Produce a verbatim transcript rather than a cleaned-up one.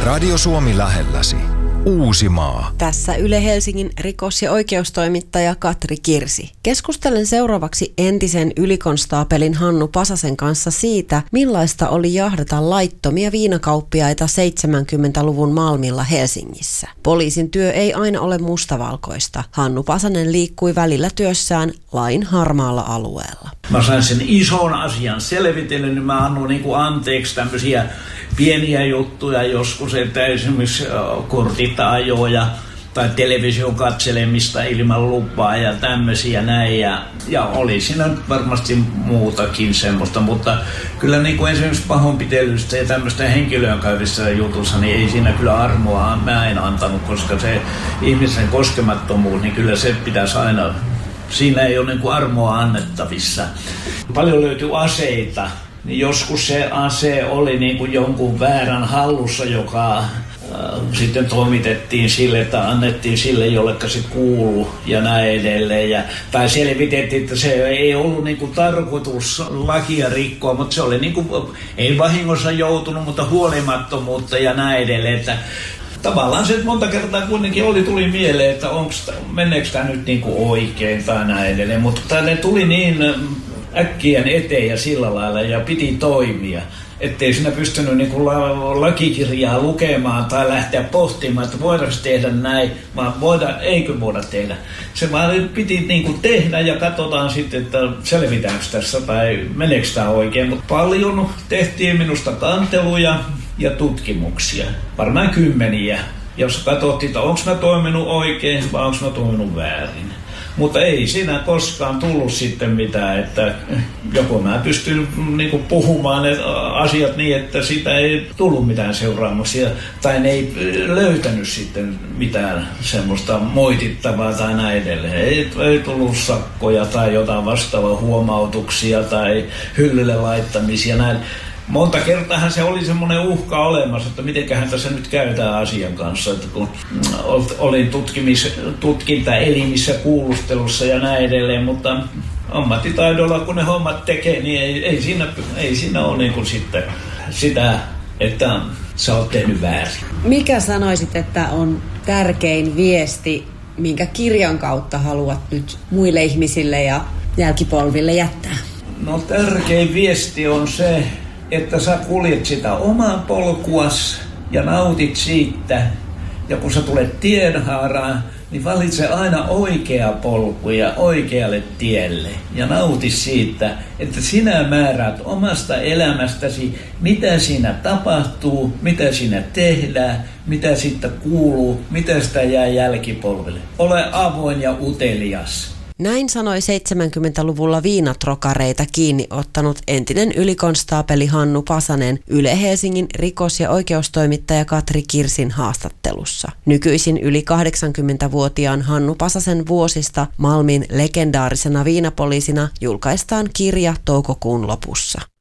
Radio Suomi lähelläsi. Uusimaa. Tässä Yle Helsingin rikos- ja oikeustoimittaja Katri Kirsi. Keskustelen seuraavaksi entisen ylikonstaapelin Hannu Pasasen kanssa siitä, millaista oli jahdata laittomia viinakauppiaita seitsemänkymmentäluvun Malmilla Helsingissä. Poliisin työ ei aina ole mustavalkoista. Hannu Pasanen liikkui välillä työssään lain harmaalla alueella. Mä sain sen ison asian selvitellä, niin mä annoin niin kuin anteeksi tämmöisiä pieniä juttuja joskus, että esimerkiksi kortita ajoja tai television katselemista ilman lupaa ja tämmöisiä näin. Ja, ja oli siinä varmasti muutakin semmoista, mutta kyllä niin kuin esimerkiksi pahoinpitelystä ja tämmöistä henkilöön käyvissä jutussa, niin ei siinä kyllä armoa mä en antanut, koska se ihmisen koskemattomuus, niin kyllä se pitäisi aina, siinä ei ole niin kuin armoa annettavissa. Paljon löytyy aseita. Niin joskus se ase oli niin kuin jonkun väärän hallussa, joka äh, sitten toimitettiin sille, että annettiin sille, jolleka se kuuluu ja näin edelleen. Ja, tai selvitettiin, että se ei ollut niin kuin tarkoitus lakia rikkoa, mutta se oli niin kuin, ei vahingossa joutunut, mutta huolimattomuutta ja näin edelleen. Että tavallaan se monta kertaa kuitenkin oli, tuli mieleen, että onks, meneekö tämä nyt niin kuin oikein tai näin edelleen. Mutta ne tuli niin äkkiän eteen ja sillä lailla ja piti toimia, ettei sinä pystynyt niin kuin lakikirjaa lukemaan tai lähteä pohtimaan, että voidaanko tehdä näin, vaan voida, eikö voida tehdä. Se vaan piti niin kuin tehdä ja katsotaan sitten, että selvitäänkö tässä tai meneekö tämä oikein. Mutta paljon tehtiin minusta kanteluja ja tutkimuksia, varmaan kymmeniä, jos katsottiin, että onko mä toiminut oikein vai onko mä toiminut väärin. Mutta ei siinä koskaan tullut sitten mitään, että joko mä pystyn niinku puhumaan ne asiat niin, että sitä ei tullut mitään seuraamuksia, tai ne ei löytänyt sitten mitään semmoista moitittavaa tai näin edelleen. Ei, ei tullut sakkoja tai jotain vastaavaa huomautuksia tai hyllylle laittamisia näin. Monta kertaa se oli semmoinen uhka olemassa, että mitenköhän tässä nyt käydään asian kanssa, että kun olin tutkimis, tutkintaelimissä kuulustelussa ja näin edelleen, mutta ammattitaidolla kun ne hommat tekee, niin ei, ei, siinä, ei siinä ole niin kuin sitten sitä, että sä oot tehnyt väärin. Mikä sanoisit, että on tärkein viesti, minkä kirjan kautta haluat nyt muille ihmisille ja jälkipolville jättää? No tärkein viesti on se, että sä kuljet sitä omaa polkuas ja nautit siitä. Ja kun sä tulet tienhaaraan, niin valitse aina oikea polku ja oikealle tielle. Ja nauti siitä, että sinä määräät omasta elämästäsi, mitä siinä tapahtuu, mitä siinä tehdään, mitä siitä kuuluu, mitä sitä jää jälkipolvelle. Ole avoin ja utelias. Näin sanoi seitsemänkymmentäluvulla viinatrokareita kiinni ottanut entinen ylikonstaapeli Hannu Pasanen Yle Helsingin rikos- ja oikeustoimittaja Katri Kirsin haastattelussa. Nykyisin yli kahdeksankymmentävuotiaan Hannu Pasasen vuosista Malmin legendaarisena viinapoliisina julkaistaan kirja toukokuun lopussa.